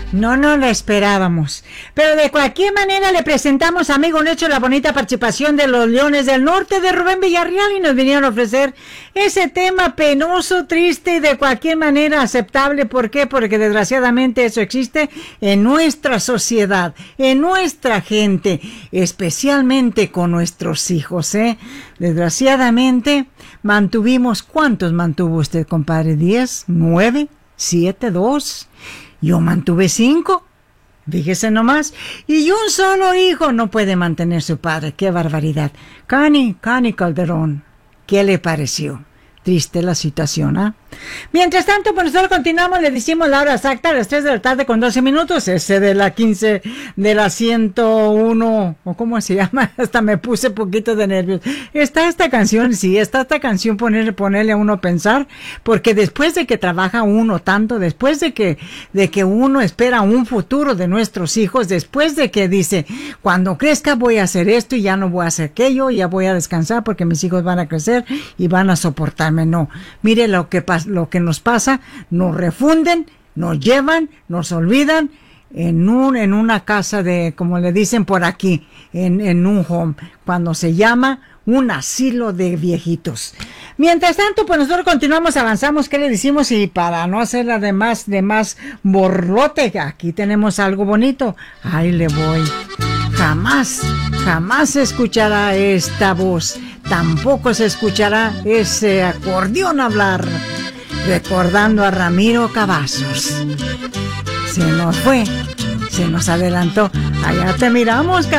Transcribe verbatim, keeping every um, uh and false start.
No nos la esperábamos. Pero de cualquier manera le presentamos, amigo Necho, la bonita participación de los Leones del Norte de Rubén Villarreal y nos vinieron a ofrecer ese tema penoso, triste y de cualquier manera aceptable. ¿Por qué? Porque desgraciadamente eso existe en nuestra sociedad, en nuestra gente, especialmente con nuestros hijos, ¿eh? Desgraciadamente mantuvimos, ¿cuántos mantuvo usted, compadre? ¿Diez? ¿Nueve? ¿Siete? ¿Dos? Yo mantuve cinco, fíjese nomás, y un solo hijo no puede mantener su padre. ¡Qué barbaridad! Cani, Cani Calderón, ¿qué le pareció? Triste la situación, ¿ah? ¿eh? Mientras tanto, pues nosotros continuamos, le decimos la hora exacta a las tres de la tarde con doce minutos, ese de la quince, de la ciento uno, o cómo se llama, hasta me puse poquito de nervios. Está esta canción, sí, está esta canción poner, ponerle a uno a pensar, porque después de que trabaja uno tanto, después de que, de que uno espera un futuro de nuestros hijos, después de que dice, cuando crezca voy a hacer esto y ya no voy a hacer aquello, ya voy a descansar porque mis hijos van a crecer y van a soportarme. No, mire lo que pasa, lo que nos pasa, nos refunden, nos llevan, nos olvidan en un en una casa de, como le dicen por aquí, en, en un home, cuando se llama un asilo de viejitos. Mientras tanto, pues nosotros continuamos, avanzamos, ¿qué le decimos? Y para no hacerla de más, de más borlote, aquí tenemos algo bonito. Ahí le voy. Jamás, jamás se escuchará esta voz, tampoco se escuchará ese acordeón hablar, recordando a Ramiro Cavazos. Se nos fue, se nos adelantó. Allá te miramos, Cavazos.